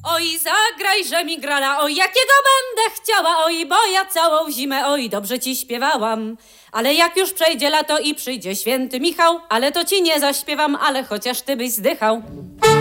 Oj, zagraj, że mi grala, oj, jakiego będę chciała, oj, bo ja całą zimę, oj, dobrze ci śpiewałam. Ale jak już przejdzie lato i przyjdzie święty Michał, ale to ci nie zaśpiewam, ale chociaż ty byś zdychał.